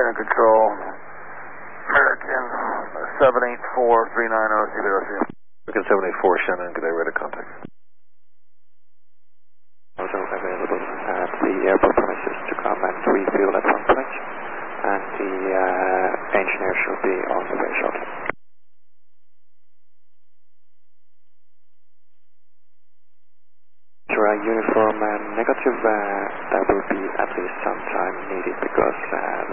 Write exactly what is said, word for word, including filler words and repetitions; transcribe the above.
Shannon Control, American seven eight four three nine zero, see there, see. American seven eight four, Shannon, good day, ready to contact. Also available at the airport premises to come and refuel at one point, and the uh, engineer should be on the way shortly. Sierra Uniform uh, negative, uh, that will be at least some time needed because uh,